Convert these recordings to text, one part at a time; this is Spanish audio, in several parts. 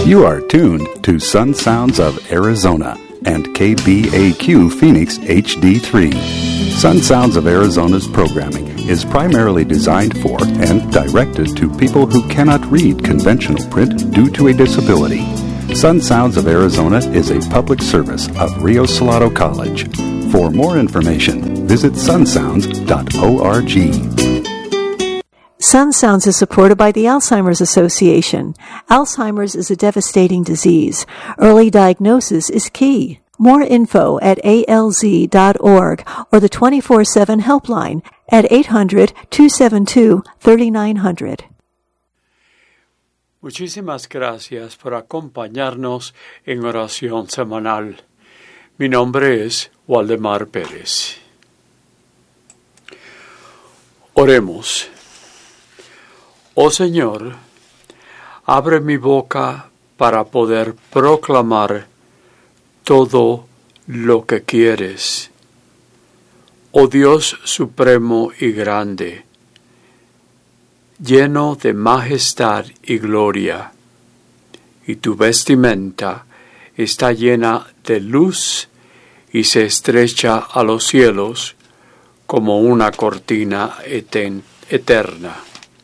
You are tuned to Sun Sounds of Arizona and KBAQ Phoenix HD3. Sun Sounds of Arizona's programming is primarily designed for and directed to people who cannot read conventional print due to a disability. Sun Sounds of Arizona is a public service of Rio Salado College. For more information, visit sunsounds.org. Sun Sounds is supported by the Alzheimer's Association. Alzheimer's is a devastating disease. Early diagnosis is key. More info at alz.org or the 24/7 helpline at 800-272-3900. Muchísimas gracias por acompañarnos en oración semanal. Mi nombre es Waldemar Pérez. Oremos. Oh Señor, abre mi boca para poder proclamar todo lo que quieres. Oh Dios supremo y grande, lleno de majestad y gloria, y tu vestimenta está llena de luz y se estrecha a los cielos como una cortina eterna.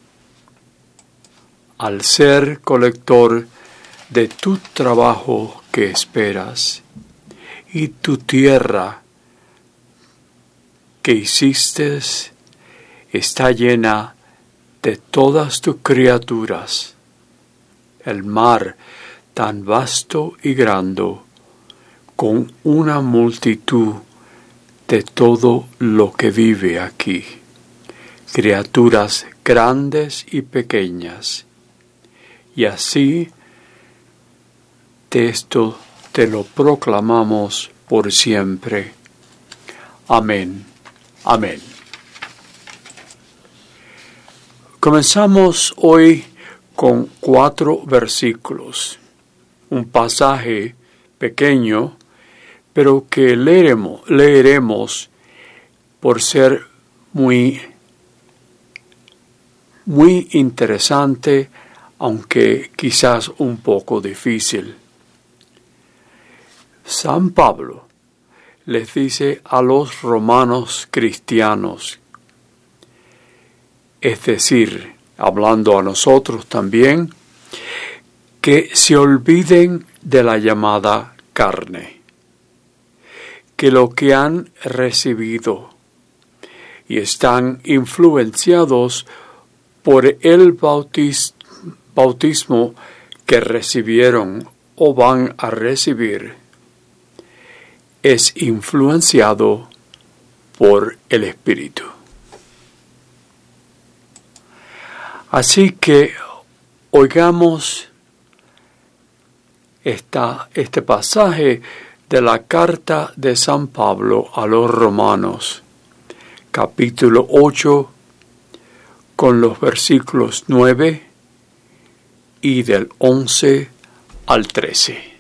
Al ser colector de tu trabajo que esperas, y tu tierra que hiciste está llena de todas tus criaturas, el mar tan vasto y grande, con una multitud de todo lo que vive aquí, criaturas grandes y pequeñas, y así esto te lo proclamamos por siempre. Amén. Amén. Comenzamos hoy con 4 versículos, un pasaje pequeño, pero que leeremos por ser muy interesante, aunque quizás un poco difícil. San Pablo les dice a los romanos cristianos, es decir, hablando a nosotros también, que se olviden de la llamada carne, que lo que han recibido y están influenciados por el bautismo que recibieron o van a recibir, es influenciado por el Espíritu. Así que oigamos este pasaje de la carta de San Pablo a los Romanos, capítulo 8, con los versículos 9 y del 11 al 13.